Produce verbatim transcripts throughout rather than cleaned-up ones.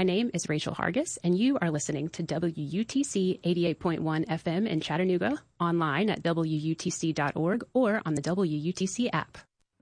My name is Rachel Hargis, and you are listening to W U T C eighty-eight point one F M in Chattanooga, online at W U T C dot org or on the W U T C app.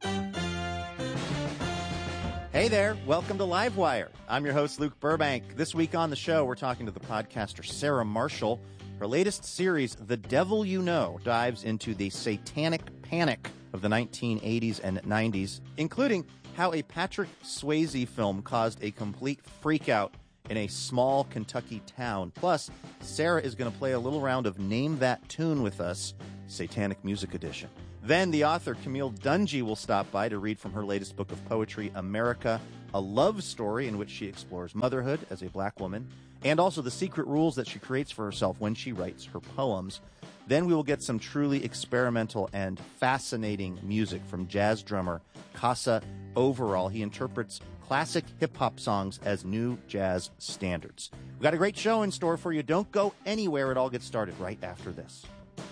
Hey there, welcome to Livewire. I'm your host, Luke Burbank. This week on the show, we're talking to the podcaster Sarah Marshall. Her latest series, The Devil You Know, dives into the satanic panic of the nineteen eighties and nineties, including how a Patrick Swayze film caused a complete freakout in a small Kentucky town. Plus, Sarah is going to play a little round of Name That Tune with us, Satanic Music Edition. Then the author Camille Dungy will stop by to read from her latest book of poetry, America, a love story in which she explores motherhood as a black woman, and also the secret rules that she creates for herself when she writes her poems. Then we will get some truly experimental and fascinating music from jazz drummer Casa Overall. He interprets classic hip-hop songs as new jazz standards. We've got a great show in store for you. Don't go anywhere. It all gets started right after this.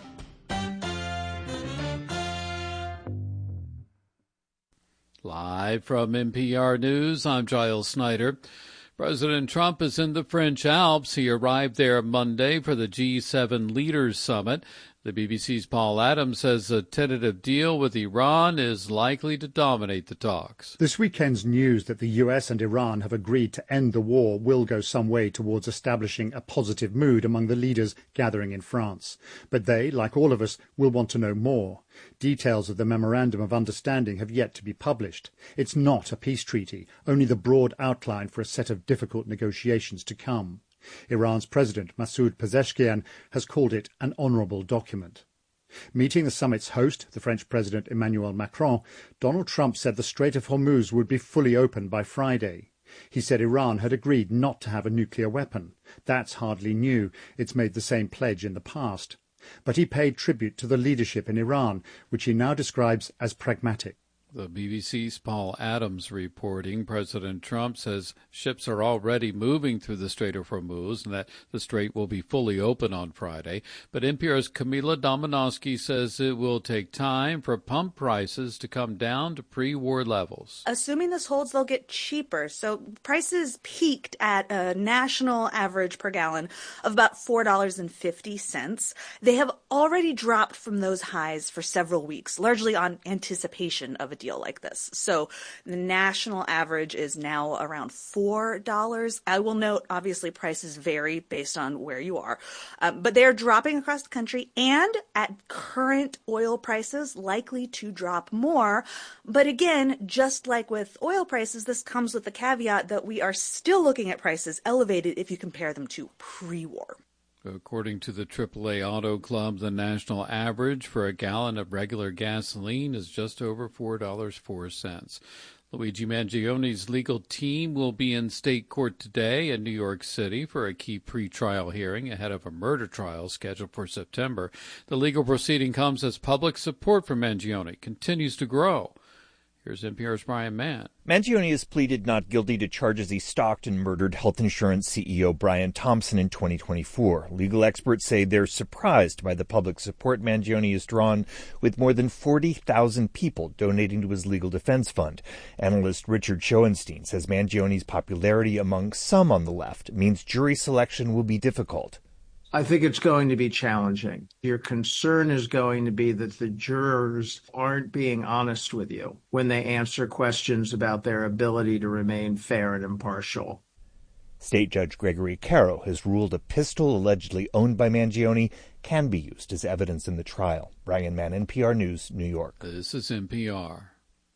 Live from N P R News, I'm Giles Snyder. President Trump is in the French Alps. He arrived there Monday for the G seven Leaders Summit. The B B C's Paul Adams says a tentative deal with Iran is likely to dominate the talks. This weekend's news that the U S and Iran have agreed to end the war will go some way towards establishing a positive mood among the leaders gathering in France. But they, like all of us, will want to know more. Details of the Memorandum of Understanding have yet to be published. It's not a peace treaty, only the broad outline for a set of difficult negotiations to come. Iran's President Masoud Pezeshkian has called it an honourable document. Meeting the summit's host, the French President Emmanuel Macron, Donald Trump said the Strait of Hormuz would be fully open by Friday. He said Iran had agreed not to have a nuclear weapon. That's hardly new. It's made the same pledge in the past. But he paid tribute to the leadership in Iran, which he now describes as pragmatic. The B B C's Paul Adams reporting President Trump says ships are already moving through the Strait of Hormuz and that the strait will be fully open on Friday. But N P R's Camila Domonoske says it will take time for pump prices to come down to pre-war levels. Assuming this holds, they'll get cheaper. So prices peaked at a national average per gallon of about four dollars and fifty cents. They have already dropped from those highs for several weeks, largely on anticipation of a deal like this. So the national average is now around four dollars. I will note, obviously, prices vary based on where you are, um, but they are dropping across the country and at current oil prices, likely to drop more. But again, just like with oil prices, this comes with the caveat that we are still looking at prices elevated if you compare them to pre-war. According to the triple A Auto Club, the national average for a gallon of regular gasoline is just over four dollars and four cents. Luigi Mangione's legal team will be in state court today in New York City for a key pretrial hearing ahead of a murder trial scheduled for September. The legal proceeding comes as public support for Mangione continues to grow. Here's N P R's Brian Mann. Mangione has pleaded not guilty to charges he stalked and murdered health insurance C E O Brian Thompson in twenty twenty-four. Legal experts say they're surprised by the public support Mangione has drawn, with more than forty thousand people donating to his legal defense fund. Analyst Richard Schoenstein says Mangione's popularity among some on the left means jury selection will be difficult. I think it's going to be challenging. Your concern is going to be that the jurors aren't being honest with you when they answer questions about their ability to remain fair and impartial. State Judge Gregory Caro has ruled a pistol allegedly owned by Mangione can be used as evidence in the trial. Brian Mann, N P R News, New York. This is N P R.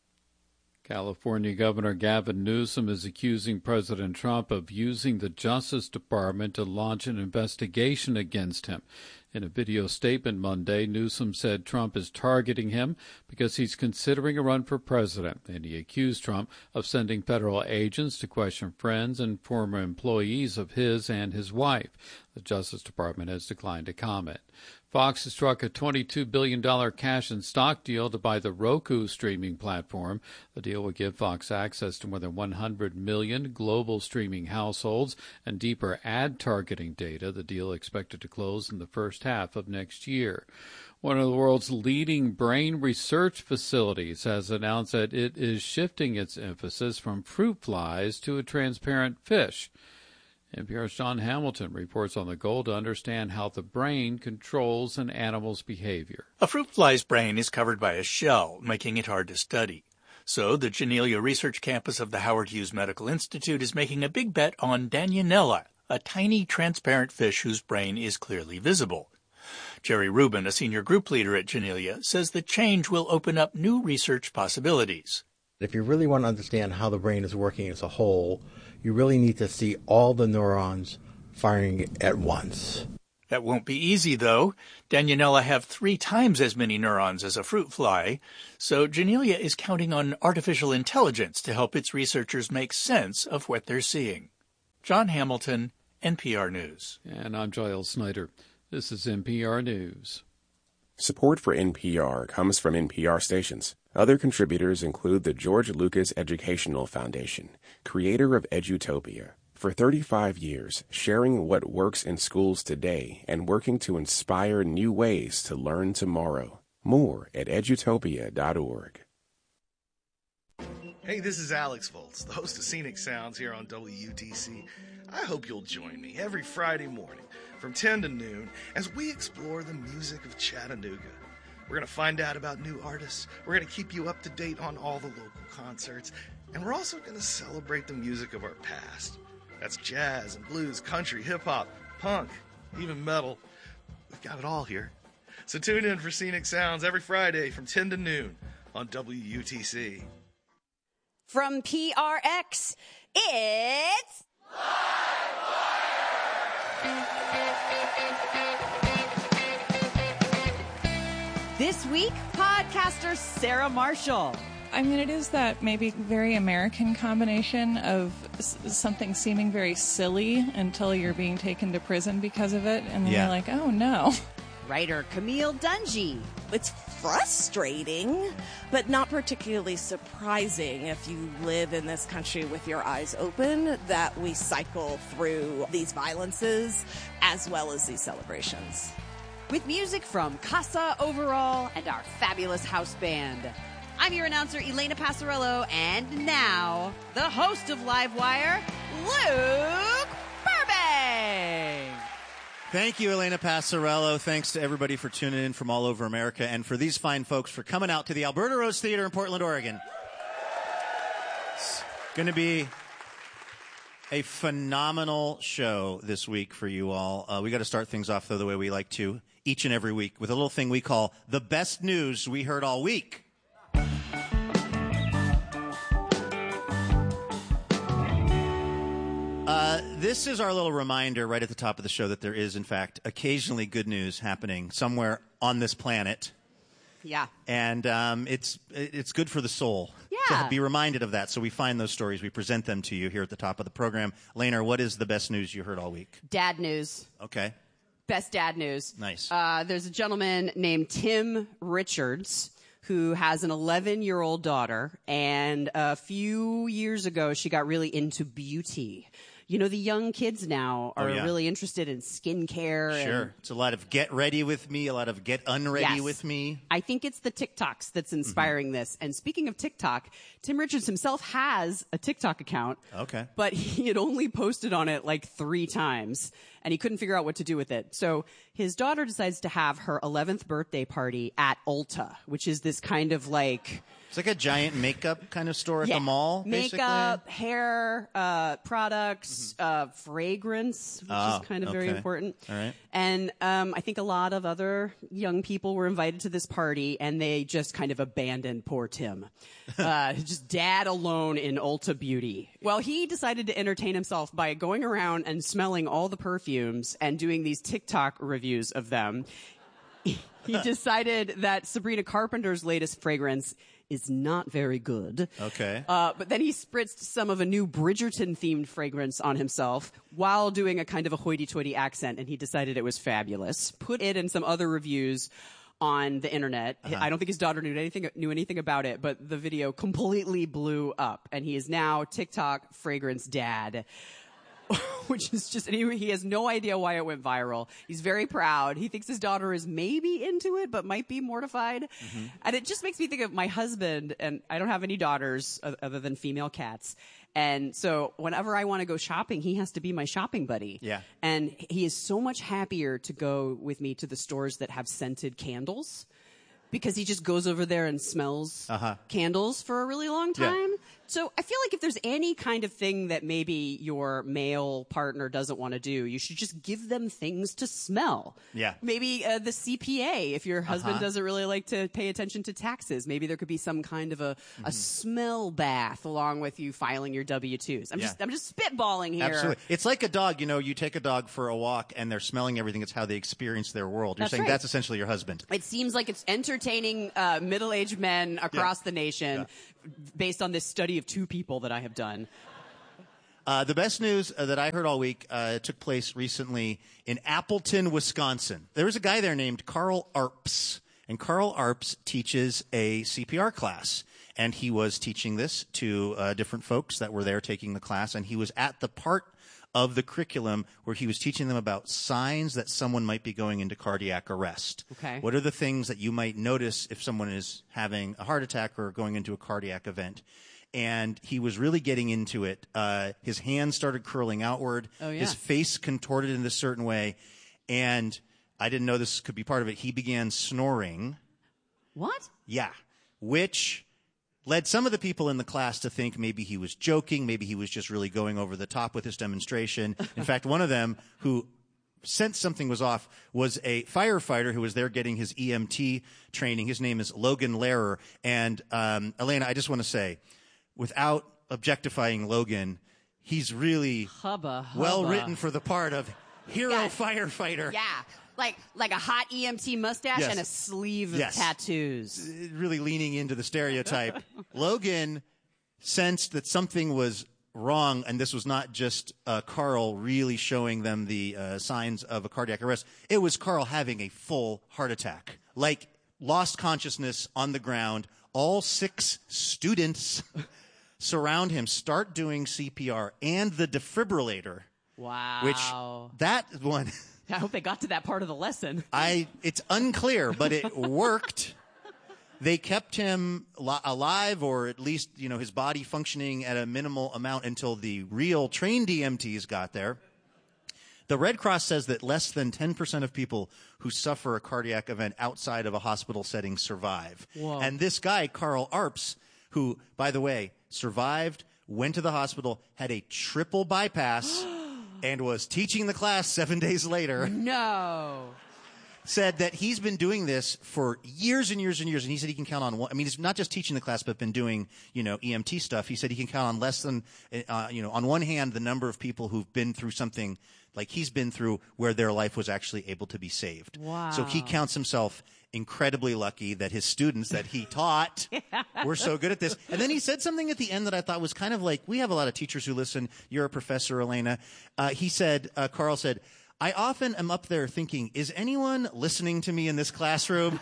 California Governor Gavin Newsom is accusing President Trump of using the Justice Department to launch an investigation against him. In a video statement Monday, Newsom said Trump is targeting him because he's considering a run for president, and he accused Trump of sending federal agents to question friends and former employees of his and his wife. The Justice Department has declined to comment. Fox has struck a twenty-two billion dollars cash and stock deal to buy the Roku streaming platform. The deal will give Fox access to more than one hundred million global streaming households and deeper ad targeting data. The deal expected to close in the first half of next year. One of the world's leading brain research facilities has announced that it is shifting its emphasis from fruit flies to a transparent fish. N P R's John Hamilton reports on the goal to understand how the brain controls an animal's behavior. A fruit fly's brain is covered by a shell, making it hard to study. So the Janelia Research Campus of the Howard Hughes Medical Institute is making a big bet on Danionella, a tiny transparent fish whose brain is clearly visible. Jerry Rubin, a senior group leader at Janelia, says the change will open up new research possibilities. If you really want to understand how the brain is working as a whole, you really need to see all the neurons firing at once. That won't be easy, though. Danionella have three times as many neurons as a fruit fly, so Janelia is counting on artificial intelligence to help its researchers make sense of what they're seeing. John Hamilton, N P R News. And I'm Giles Snyder. This is N P R News. Support for N P R comes from N P R stations. Other contributors include the George Lucas Educational Foundation, creator of Edutopia. For thirty-five years, sharing what works in schools today and working to inspire new ways to learn tomorrow. More at edutopia dot org. Hey, this is Alex Volz, the host of Scenic Sounds here on W U T C. I hope you'll join me every Friday morning from ten to noon as we explore the music of Chattanooga. We're going to find out about new artists. We're going to keep you up to date on all the local concerts. And we're also going to celebrate the music of our past. That's jazz and blues, country, hip-hop, punk, even metal. We've got it all here. So tune in for Scenic Sounds every Friday from ten to noon on W U T C. From P R X, it's... This week, podcaster Sarah Marshall. I mean, it is that maybe very American combination of s- something seeming very silly until you're being taken to prison because of it, and then Yeah. you're like, oh no. Writer Camille Dungy. It's frustrating, but not particularly surprising if you live in this country with your eyes open, that we cycle through these violences as well as these celebrations. With music from Casa Overall and our fabulous house band. I'm your announcer, Elena Passarello, and now, the host of Livewire, Luke Burbank. Thank you, Elena Passarello. Thanks to everybody for tuning in from all over America, and for these fine folks for coming out to the Alberta Rose Theater in Portland, Oregon. It's going to be a phenomenal show this week for you all. Uh, we got to start things off, though, the way we like to each and every week, with a little thing we call the best news we heard all week. Uh, this is our little reminder right at the top of the show that there is, in fact, occasionally good news happening somewhere on this planet. Yeah. And um, it's it's good for the soul Yeah. to be reminded of that. So we find those stories. We present them to you here at the top of the program. Lena, what is the best news you heard all week? Dad news. Okay. Best dad news. Nice. Uh, there's a gentleman named Tim Richards who has an eleven-year-old daughter, and a few years ago she got really into beauty. You know, the young kids now are Oh, yeah. really interested in skincare. Sure. And It's a lot of get ready with me, a lot of get unready Yes. with me. I think it's the TikToks that's inspiring this. And speaking of TikTok, Tim Richards himself has a TikTok account. Okay. But he had only posted on it like three times, and he couldn't figure out what to do with it. So his daughter decides to have her eleventh birthday party at Ulta, which is this kind of like... It's like a giant makeup kind of store at Yeah. the mall, basically. Makeup, hair, uh, products, uh, fragrance, which Oh, is kind of very okay. important. All right. And um, I think a lot of other young people were invited to this party, and they just kind of abandoned poor Tim. Uh, just dad alone in Ulta Beauty. Well, he decided to entertain himself by going around and smelling all the perfumes and doing these TikTok reviews of them. He decided that Sabrina Carpenter's latest fragrance is not very good. Okay. Uh, but then he spritzed some of a new Bridgerton-themed fragrance on himself while doing a kind of a hoity-toity accent, and he decided it was fabulous. Put it in some other reviews on the internet. Uh-huh. I don't think his daughter knew anything knew anything about it, but the video completely blew up, and he is now TikTok fragrance dad. Which is just, and he, he has no idea why it went viral. He's very proud. He thinks his daughter is maybe into it, but might be mortified. Mm-hmm. And it just makes me think of my husband, and I don't have any daughters other than female cats. And so whenever I want to go shopping, he has to be my shopping buddy. Yeah. And he is so much happier to go with me to the stores that have scented candles, because he just goes over there and smells uh-huh. candles for a really long time. Yeah. So I feel like if there's any kind of thing that maybe your male partner doesn't want to do, you should just give them things to smell. Yeah. Maybe uh, the C P A, if your husband Uh-huh. doesn't really like to pay attention to taxes. Maybe there could be some kind of a, Mm-hmm. a smell bath along with you filing your W two's. I'm Yeah. just I'm just spitballing here. Absolutely. It's like a dog. You know, you take a dog for a walk and they're smelling everything. It's how they experience their world. You're That's saying right. that's essentially your husband. It seems like it's entertaining uh, middle-aged men across Yeah. the nation Yeah. based on this study of two people that I have done. Uh, the best news uh, that I heard all week uh, took place recently in Appleton, Wisconsin. There was a guy there named Carl Arps, and Carl Arps teaches a C P R class. And he was teaching this to uh, different folks that were there taking the class, and he was at the part of the curriculum where he was teaching them about signs that someone might be going into cardiac arrest. Okay. What are the things that you might notice if someone is having a heart attack or going into a cardiac event? And he was really getting into it. Uh, his hands started curling outward. Oh, yeah. His face contorted in this certain way. And I didn't know this could be part of it. He began snoring. What? Yeah. Which led some of the people in the class to think maybe he was joking, maybe he was just really going over the top with his demonstration. In fact, one of them who sensed something was off was a firefighter who was there getting his E M T training. His name is Logan Lehrer. And um, Elena, I just want to say, without objectifying Logan, he's really Hubba, hubba. well written for the part of hero Yeah. firefighter. Yeah. Like like a hot E M T mustache Yes. and a sleeve of Yes. tattoos. Really leaning into the stereotype. Logan sensed that something was wrong, and this was not just uh, Carl really showing them the uh, signs of a cardiac arrest. It was Carl having a full heart attack, like lost consciousness on the ground. All six students surround him, start doing C P R and the defibrillator. Wow. Which that one. I hope they got to that part of the lesson. I, it's unclear, but it worked. They kept him li- alive, or at least, you know, his body functioning at a minimal amount until the real trained E M Ts got there. The Red Cross says that less than ten percent of people who suffer a cardiac event outside of a hospital setting survive. Whoa. And this guy, Carl Arps, who, by the way, survived, went to the hospital, had a triple bypass, and was teaching the class seven days later. No. Said that he's been doing this for years and years and years, and he said he can count on one. I mean, he's not just teaching the class, but been doing, you know, E M T stuff. He said he can count on less than, uh, you know, on one hand, the number of people who've been through something like he's been through where their life was actually able to be saved. Wow. So he counts himself incredibly lucky that his students that he taught were so good at this. And then he said something at the end that I thought was kind of like, we have a lot of teachers who listen. You're a professor, Elena. Uh, he said, uh, Carl said, I often am up there thinking, is anyone listening to me in this classroom?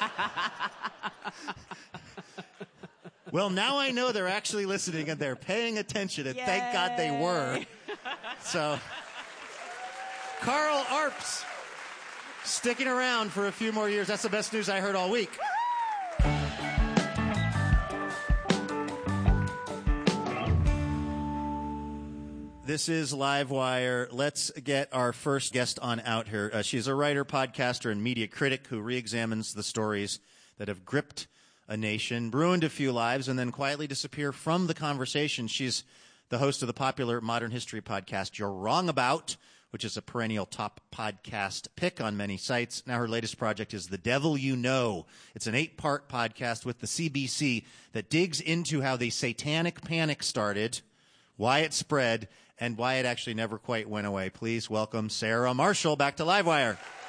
Well, now I know they're actually listening and they're paying attention, and Yay. thank God they were. So, Carl Arps sticking around for a few more years. That's the best news I heard all week. This is Livewire. Let's get our first guest on out here. Uh, she's a writer, podcaster, and media critic who reexamines the stories that have gripped a nation, ruined a few lives, and then quietly disappear from the conversation. She's the host of the popular modern history podcast You're Wrong About, which is a perennial top podcast pick on many sites. Now her latest project is The Devil You Know. It's an eight-part podcast with the C B C that digs into how the satanic panic started, why it spread, and why it actually never quite went away. Please welcome Sarah Marshall back to Livewire.